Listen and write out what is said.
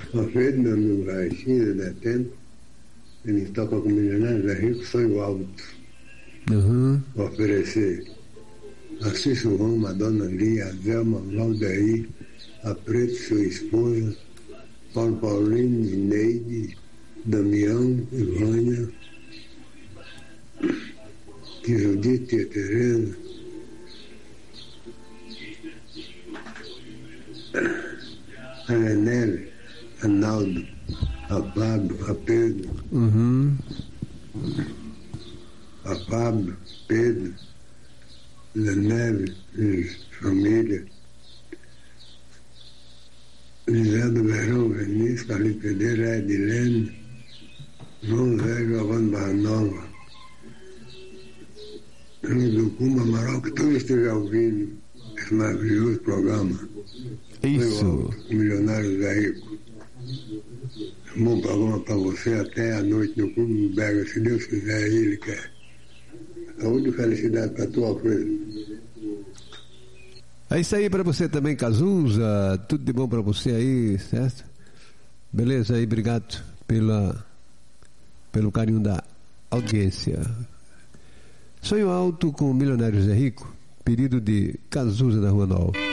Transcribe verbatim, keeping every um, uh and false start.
Uma vez, meu amigo Raichinho, da tempo, ele toca com milionários, é rico, sonho alto. Uhum. Vou oferecer Narciso Roma, a Dona Lia, a Zelma, Valdaí, a Preto, sua esposa, Paulo Paulino, Neide, Damião, Ivânia, Judite, Tia Tereza, a Nenele, a Naldo, a Pablo, a Pedro, Uhum. a Pablo, Pedro, Leneve, família, José do Verão, Vinícius, Carlito Pereira, Edilene, João Zé, Giovanni Barra Nova, do Cumba, Amaral, que todos estejam ouvindo esse maravilhoso programa. Isso. O Milionário Zé Rico. Um bom programa para você até a noite no Clube do Bega, se Deus quiser, ele quer. Saúde e felicidade para a tua coisa. É isso aí para você também, Cazuza. Tudo de bom para você aí, certo? Beleza aí, obrigado pela, pelo carinho da audiência. Sonho Alto com o Milionário Zé Rico, pedido de Cazuza da Rua Nova.